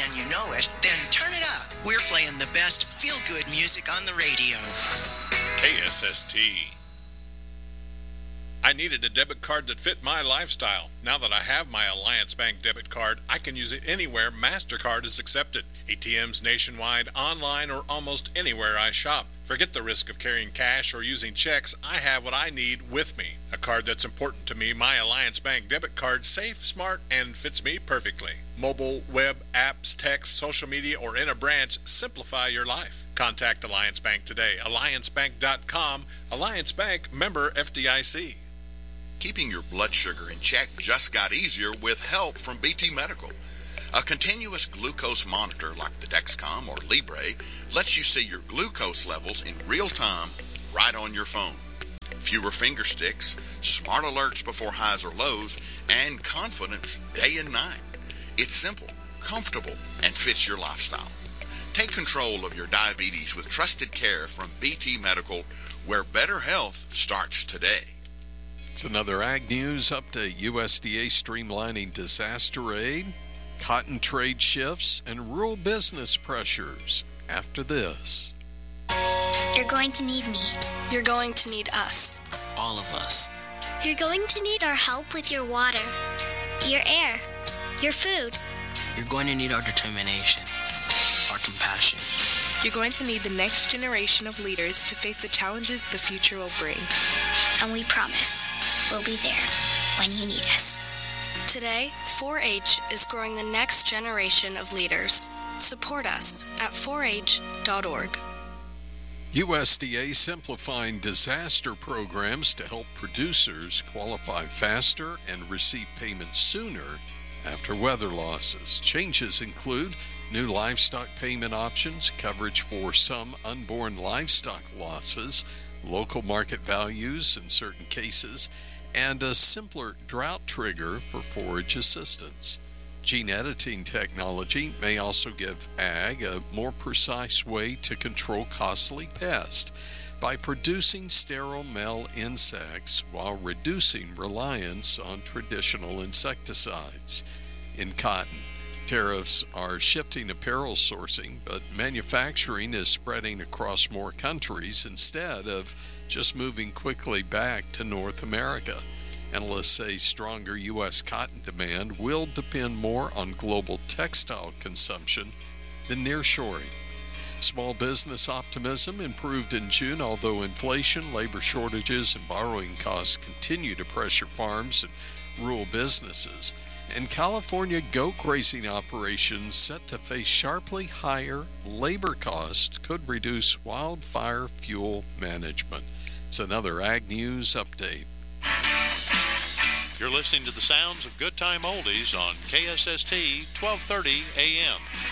and you know it, then turn it up. We're playing the best feel-good music on the radio. KSST. I needed a debit card that fit my lifestyle. Now that I have my Alliance Bank debit card, I can use it anywhere MasterCard is accepted. ATMs nationwide, online, or almost anywhere I shop. Forget the risk of carrying cash or using checks. I have what I need with me. A card that's important to me, my Alliance Bank debit card, safe, smart, and fits me perfectly. Mobile, web, apps, text, social media, or in a branch, simplify your life. Contact Alliance Bank today. AllianceBank.com. Alliance Bank, member FDIC. Keeping your blood sugar in check just got easier with help from BT Medical. A continuous glucose monitor like the Dexcom or Libre lets you see your glucose levels in real time right on your phone. Fewer finger sticks, smart alerts before highs or lows, and confidence day and night. It's simple, comfortable, and fits your lifestyle. Take control of your diabetes with trusted care from BT Medical, where better health starts today. It's another Ag News update. USDA streamlining disaster aid, cotton trade shifts, and rural business pressures. After this. You're going to need me. You're going to need us. All of us. You're going to need our help with your water, your air, your food. You're going to need our determination, our compassion. You're going to need the next generation of leaders to face the challenges the future will bring. And we promise we'll be there when you need us. Today, 4-H is growing the next generation of leaders. Support us at 4h.org. USDA simplifying disaster programs to help producers qualify faster and receive payments sooner after weather losses. Changes include new livestock payment options, coverage for some unborn livestock losses, local market values in certain cases, and a simpler drought trigger for forage assistance. Gene editing technology may also give ag a more precise way to control costly pests by producing sterile male insects while reducing reliance on traditional insecticides. In cotton, tariffs are shifting apparel sourcing, but manufacturing is spreading across more countries instead of just moving quickly back to North America. Analysts say stronger U.S. cotton demand will depend more on global textile consumption than nearshoring. Small business optimism improved in June, although inflation, labor shortages, and borrowing costs continue to pressure farms and rural businesses. And California goat grazing operations set to face sharply higher labor costs could reduce wildfire fuel management. It's another Ag News update. You're listening to the sounds of Good Time Oldies on KSST 1230 AM.